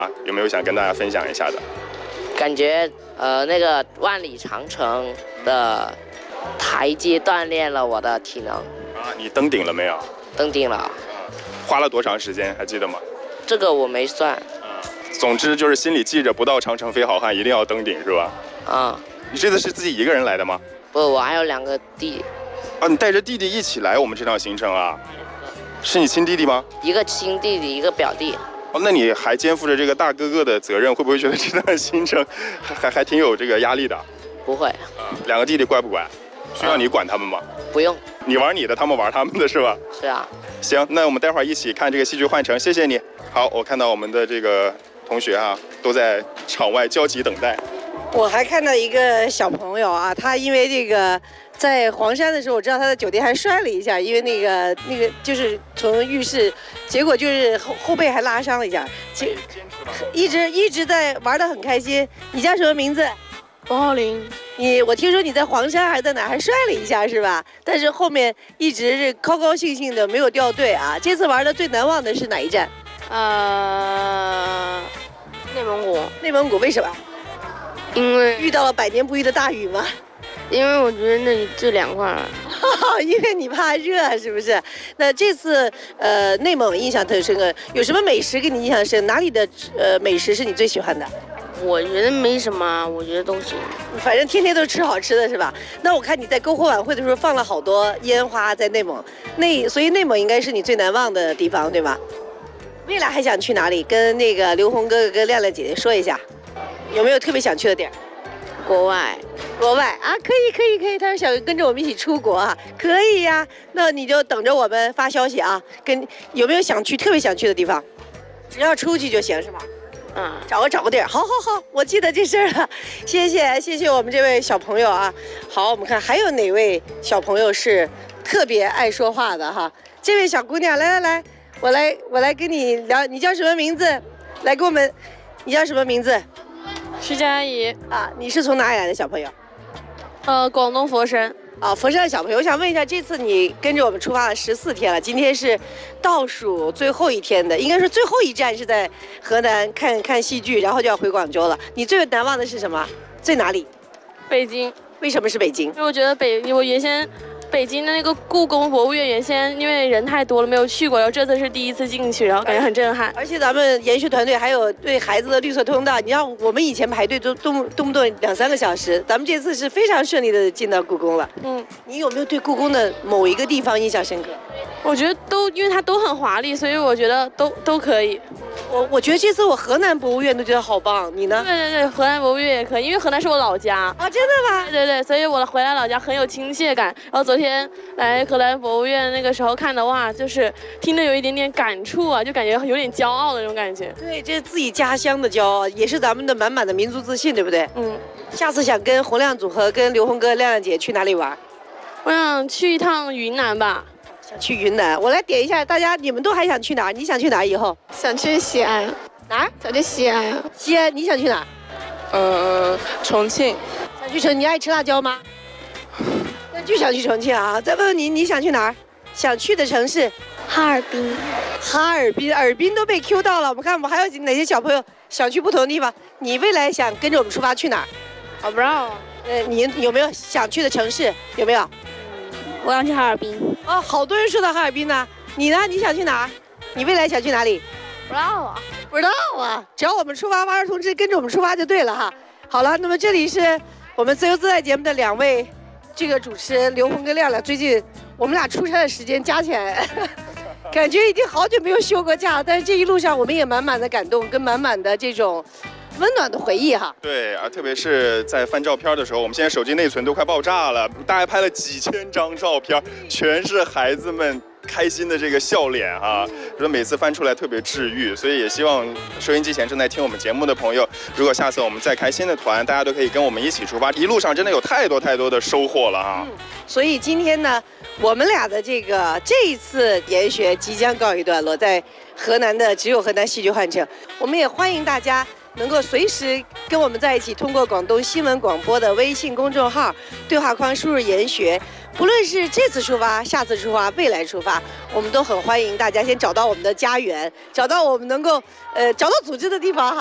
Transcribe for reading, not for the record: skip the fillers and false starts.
啊，有没有想跟大家分享一下的？ 感觉那个万里长城的台阶锻炼了我的体能。 啊，你登顶了没有？ 登顶了。 花了多长时间？还记得吗？ 这个我没算。 总之就是心里记着，不到长城非好汉，一定要登顶，是吧？ 啊。 你这次是自己一个人来的吗？ 不，我还有2个弟弟。 啊，你带着弟弟一起来我们这趟行程啊？是你亲弟弟吗？ 一个亲弟弟，一个表弟。 哦，那你还肩负着这个大哥哥的责任，会不会觉得这段行程还挺有这个压力的？ 不会。 2个弟弟乖不乖？需要你管他们吗？ 不用。 你玩你的，他们玩他们的，是吧？ 是啊。 行，那我们待会儿一起看这个戏剧换乘，谢谢你。好，我看到我们的这个同学啊，都在场外焦急等待。 我还看到一个小朋友啊，他因为这个在黄山的时候，我知道他在酒店还摔了一下，因为那个就是从浴室，结果就是后背还拉伤了一下，一直在玩得很开心。你叫什么名字？ 王浩林。 我听说你在黄山还是在哪还摔了一下是吧？但是后面一直是高高兴兴的，没有掉队啊。这次玩的最难忘的是哪一站？ 内蒙古。 内蒙古为什么？ 因为遇到了百年不遇的大雨吗？ 因为我觉得那里最凉快了。 因为你怕热是不是？那这次内蒙印象特别深刻，有什么美食给你印象深？哪里的美食是你最喜欢的？ 我觉得没什么，我觉得都行。 反正天天都吃好吃的是吧？那我看你在篝火晚会的时候放了好多烟花在内蒙，所以内蒙应该是你最难忘的地方对吧？未来还想去哪里？跟那个刘红哥哥跟亮亮姐姐说一下，有没有特别想去的地儿？ 国外啊，可以，他说想跟着我们一起出国啊，可以呀。那你就等着我们发消息啊。有没有特别想去的地方？只要出去就行是吧？找个地儿，好，我记得这事儿了。谢谢我们这位小朋友啊。好，我们看还有哪位小朋友是特别爱说话的哈？这位小姑娘，来，我来跟你聊，你叫什么名字？来跟我们，你叫什么名字？ 徐佳怡啊，你是从哪里来的小朋友？ 广东佛山。 佛山的小朋友，我想问一下，这次你跟着我们出发了14天了，今天是倒数最后一天的，应该是最后一站是在河南看戏剧，然后就要回广州了。你最难忘的是什么？最哪里？ 北京。 为什么是北京？ 因为我觉得我原先北京的那个故宫博物院原先因为人太多了没有去过，然后这次是第一次进去，然后感觉很震撼。 而且咱们研学团队还有对孩子的绿色通道，你让我们以前排队都动不动2-3个小时，咱们这次是非常顺利的进到故宫了。你有没有对故宫的某一个地方印象深刻？ 我觉得因为它都很华丽，所以我觉得都可以。 我觉得这次我河南博物院都觉得好棒，你呢？ 对，河南博物院也可以，因为河南是我老家。 真的吗？ 对，所以我回来老家很有亲切感。然后昨天来河南博物院那个时候看的哇，就是听着有一点点感触啊，就感觉有点骄傲的那种感觉。 对，这是自己家乡的骄傲，也是咱们的满满的民族自信，对不对？下次想跟洪亮组合、跟刘红哥、亮亮姐去哪里玩？ 我想去一趟云南吧。 想去云南，我来点一下，大家你们都还想去哪儿？你想去哪儿以后？ 想去西安。 哪儿？ 想去西安。 西安，你想去哪儿？ 重庆。 想去重庆，你爱吃辣椒吗？那就想去重庆啊！再问问你想去哪儿？想去的城市？ 哈尔滨。 尔滨都被 Q 到了。我们看我们还有哪些小朋友想去不同的地方？你未来想跟着我们出发去哪儿？ 我不知道。 你有没有想去的城市？有没有？ 我想去哈尔滨。 好多人说到哈尔滨呢。你呢？你想去哪儿？你未来想去哪里？ 不知道啊。 只要我们出发，蛙儿同志跟着我们出发就对了哈。好了，那么这里是我们自由自在节目的2位这个主持人刘红跟亮亮。最近我们俩出差的时间加起来，感觉已经好久没有休过假，但是这一路上我们也满满的感动跟满满的这种温暖的回忆哈。 对啊，特别是在翻照片的时候，我们现在手机内存都快爆炸了，大概拍了几千张照片，全是孩子们开心的这个笑脸啊，觉得每次翻出来特别治愈，所以也希望收音机前正在听我们节目的朋友，如果下次我们再开新的团，大家都可以跟我们一起出发，一路上真的有太多的收获了啊。 所以今天呢，我们俩的这一次研学即将告一段落，在河南的只有河南戏剧换乘，我们也欢迎大家能够随时跟我们在一起，通过广东新闻广播的微信公众号对话框输入研学， 不论是这次出发、下次出发、未来出发，我们都很欢迎大家先找到我们的家园，找到我们能够找到组织的地方哈。